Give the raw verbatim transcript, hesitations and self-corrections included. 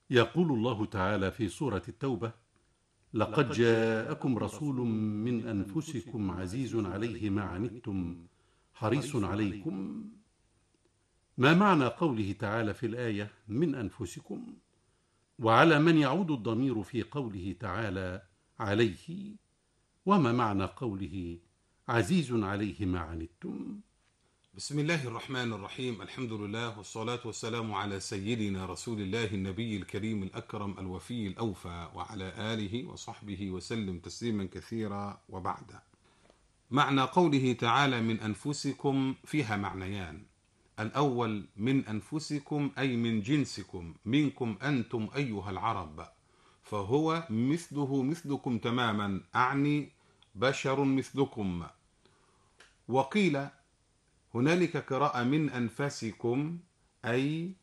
يقول الله تعالى في سورة التوبة: لقد جاءكم رسول من أنفسكم عزيز عليه ما عنتم حريص عليكم. ما معنى قوله تعالى في الآية من أنفسكم؟ وعلى من يعود الضمير في قوله تعالى عليه؟ وما معنى قوله عزيز عليه ما عنتم؟ بسم الله الرحمن الرحيم. الحمد لله والصلاة والسلام على سيدنا رسول الله النبي الكريم الأكرم الوفي الأوفى وعلى آله وصحبه وسلم تسليما كثيرا. وبعد، معنى قوله تعالى من أنفسكم فيها معنيان. الأول من أنفسكم أي من جنسكم، منكم أنتم أيها العرب، فهو مثله مثلكم تماما، أعني بشر مثلكم. وقيل هنالك قراءة من أنفسكم أي